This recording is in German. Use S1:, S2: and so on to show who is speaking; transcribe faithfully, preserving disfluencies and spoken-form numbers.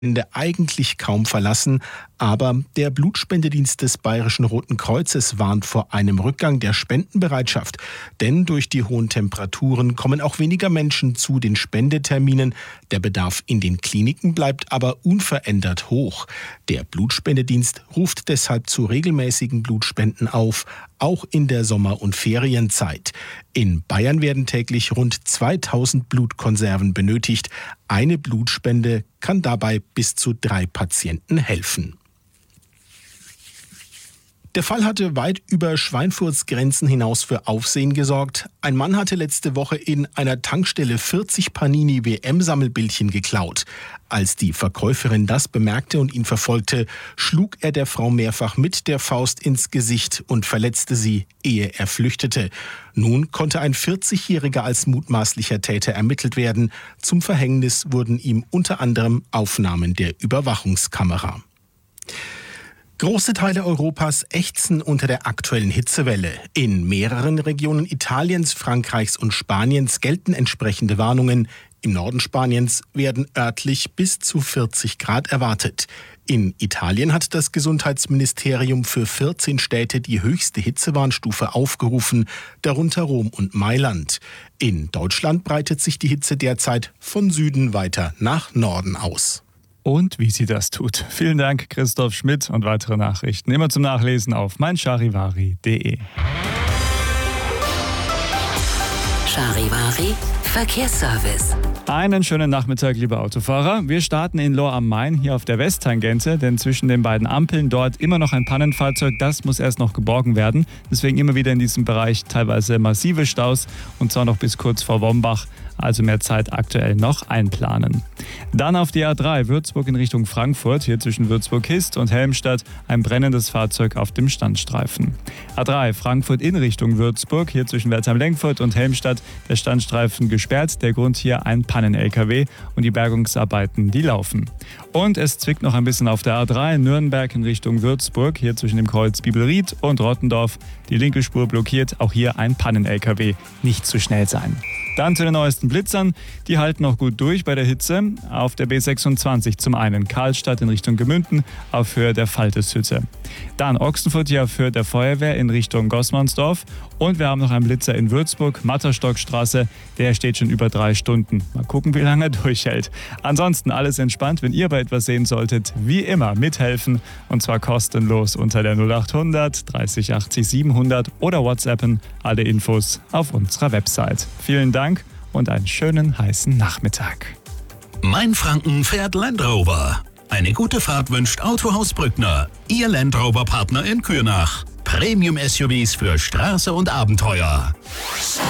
S1: eigentlich kaum verlassen, aber der Blutspendedienst des Bayerischen Roten Kreuzes warnt vor einem Rückgang der Spendenbereitschaft. Denn durch die hohen Temperaturen kommen auch weniger Menschen zu den Spendeterminen. Der Bedarf in den Kliniken bleibt aber unverändert hoch. Der Blutspendedienst ruft deshalb zu regelmäßigen Blutspenden auf, auch in der Sommer- und Ferienzeit. In Bayern werden täglich rund zweitausend Blutkonserven benötigt. Eine Blutspende kann dabei bis zu drei Patienten helfen. Der Fall hatte weit über Schweinfurts Grenzen hinaus für Aufsehen gesorgt. Ein Mann hatte letzte Woche in einer Tankstelle vierzig Panini-W M-Sammelbildchen geklaut. Als die Verkäuferin das bemerkte und ihn verfolgte, schlug er der Frau mehrfach mit der Faust ins Gesicht und verletzte sie, ehe er flüchtete. Nun konnte ein vierzigjähriger als mutmaßlicher Täter ermittelt werden. Zum Verhängnis wurden ihm unter anderem Aufnahmen der Überwachungskamera. Große Teile Europas ächzen unter der aktuellen Hitzewelle. In mehreren Regionen Italiens, Frankreichs und Spaniens gelten entsprechende Warnungen. Im Norden Spaniens werden örtlich bis zu vierzig Grad erwartet. In Italien hat das Gesundheitsministerium für vierzehn Städte die höchste Hitzewarnstufe aufgerufen, darunter Rom und Mailand. In Deutschland breitet sich die Hitze derzeit von Süden weiter nach Norden aus.
S2: Und wie sie das tut. Vielen Dank, Christoph Schmidt, und weitere Nachrichten immer zum Nachlesen auf mein charivari punkt de.
S3: Charivari Verkehrsservice.
S2: Einen schönen Nachmittag, liebe Autofahrer. Wir starten in Lohr am Main, hier auf der Westtangente, denn zwischen den beiden Ampeln dort immer noch ein Pannenfahrzeug, das muss erst noch geborgen werden. Deswegen immer wieder in diesem Bereich teilweise massive Staus und zwar noch bis kurz vor Wombach. Also mehr Zeit aktuell noch einplanen. Dann auf die A drei Würzburg in Richtung Frankfurt, hier zwischen Würzburg-Hist und Helmstadt ein brennendes Fahrzeug auf dem Standstreifen. A drei Frankfurt in Richtung Würzburg, hier zwischen Wertheim-Lenkfurt und Helmstadt der Standstreifen gesperrt. Der Grund hier ein Pannen-L K W und die Bergungsarbeiten, die laufen. Und es zwickt noch ein bisschen auf der A drei Nürnberg in Richtung Würzburg, hier zwischen dem Kreuz Bibelried und Rottendorf. Die linke Spur blockiert, auch hier ein Pannen-L K W. Nicht zu schnell sein. Dann zu den neuesten Blitzern. Die halten noch gut durch bei der Hitze. Auf der B sechsundzwanzig zum einen Karlstadt in Richtung Gemünden auf Höhe der Falteshütte. Dann Ochsenfurt hier auf Höhe der Feuerwehr in Richtung Gossmannsdorf. Und wir haben noch einen Blitzer in Würzburg, Matterstockstraße. Der steht schon über drei Stunden. Mal gucken, wie lange er durchhält. Ansonsten alles entspannt. Wenn ihr bei etwas sehen solltet, wie immer mithelfen. Und zwar kostenlos unter der null achthundert dreißig achtzig siebenhundert oder WhatsAppen. Alle Infos auf unserer Website. Vielen Dank und einen schönen heißen Nachmittag.
S4: Mainfranken fährt Land Rover. Eine gute Fahrt wünscht Autohaus Brückner. Ihr Land Rover Partner in Kürnach. Premium-S U Vs für Straße und Abenteuer.